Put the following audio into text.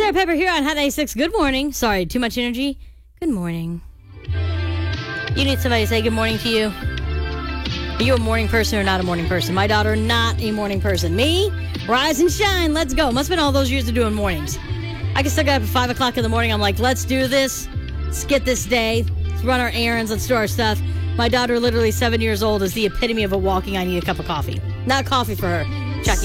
Sarah Pepper here on Hot 96. Good morning. Sorry, too much energy. Good morning. You need somebody to say good morning to you? Are you a morning person or not a morning person? My daughter, not a morning person. Me? Rise and shine. Let's go. Must have been all those years of doing mornings. I can still get up at 5 o'clock in the morning. I'm like, let's do this. Let's get this day. Let's run our errands. Let's do our stuff. My daughter, literally 7 years old, is the epitome of a walking, I need a cup of coffee. Not coffee for her.